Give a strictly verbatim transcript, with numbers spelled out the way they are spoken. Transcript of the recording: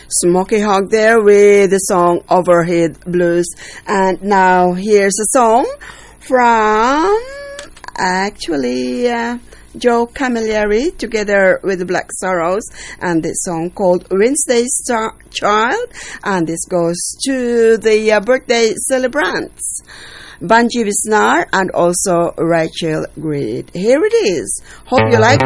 Smokey Hawk there with the song Overhead Blues. And now here's a song from actually uh, Joe Camilleri together with the Black Sorrows, and this song called Wednesday Star Child, and this goes to the uh, birthday celebrants Banji Visnar and also Rachel Greed. Here it is. Hope you like